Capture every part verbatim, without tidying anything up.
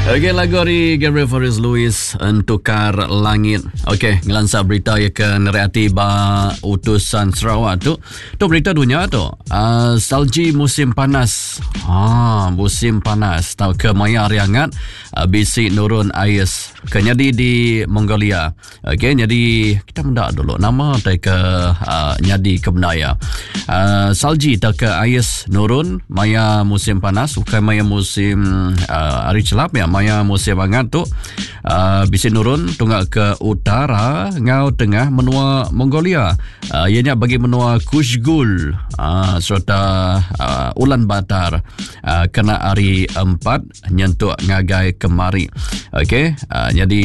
Okey, lagu dari Gabriel Faris Lewis, Entukar Langit. Okey, ngelansa berita ya ke neriati ba utusan Sarawak tu. Tu berita dunia tu. Uh, salji musim panas. Ha, musim panas. Tahu ke maya hari hangat, uh, bisi nurun ais. Kenyadi di Mongolia. Okey, jadi kita mendak dulu nama tak ke uh, nyadi ke benaya. Uh, salji tak ke ais nurun maya musim panas, bukan maya musim uh, hari celap ya. Maya musim hangat tu uh, bisi nurun tunggak ke utara ngau tengah menua Mongolia. Uh, ianya bagi menua Kuzgul uh, serta uh, Ulaanbaatar uh, kena hari empat nyentuk ngagai kemari. Okey, uh, jadi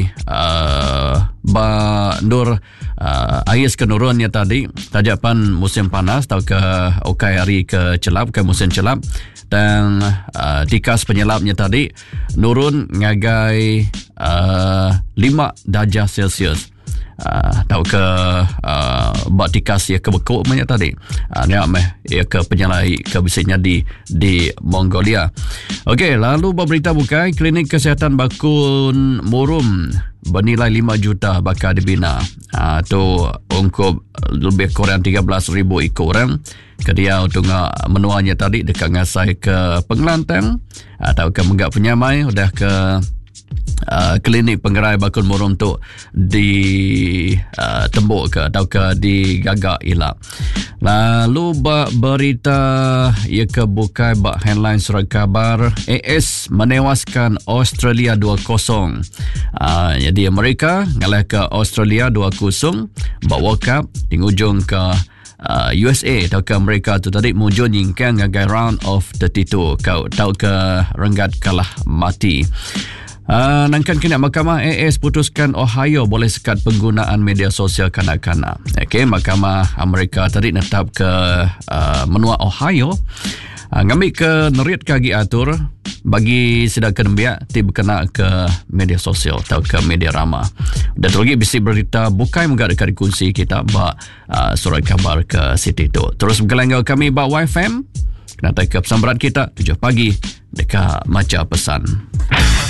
uh, ba nur uh, ais kenurunnya tadi tajapan musim panas atau ke okai hari ke celap ke musim celap, dan uh, tikas penyelapnya tadi nurun ngagai uh, lima darjah Celsius. Uh, tahu ke uh, bak tikas ya ke bekuk banyak tadi. Uh, ni ameh ya ke penyelai ke bisanya di di Mongolia. Okey, lalu berita bukai klinik kesihatan Bakun Murum bernilai lima juta bakal dibina. Uh, tu untuk lebih kurang tiga belas ribu ekor orang. Kedia untuk menuanya tadi dekat ngasai ke Penglantang atau ke Menggak Penyamai, udah ke uh, klinik penggerai Bakun Murum tu di uh, tembuk ke atau ke di Gagak Ilak. Lalu bak berita ia ke bukai bak headline surat khabar A S menewaskan Australia dua kosong. Uh, jadi Amerika ngalah ke Australia dua kosong, bak World Cup di ujung ke Uh, U S A atau ke Amerika tu tadi mujur nyingkang ngagai round of tiga puluh dua. Kau tahu ke renggat kalah mati. Uh, nangkan kena Mahkamah A S putuskan Ohio boleh sekat penggunaan media sosial kanak-kanak. Okey, Mahkamah Amerika tadi netap ke uh, menua Ohio uh, ngambil ke nerit kagi atur bagi sidak kenembiak ti berkena ke media sosial atau ke media ramah. Dan terlebih bisi berita bukai menggak dekat kunci kita bak uh, surat khabar ke City tu. Terus bergelangau kami bak Y F M. Kena tak ke pesan berat kita tujuh pagi dekat Maca Pesan.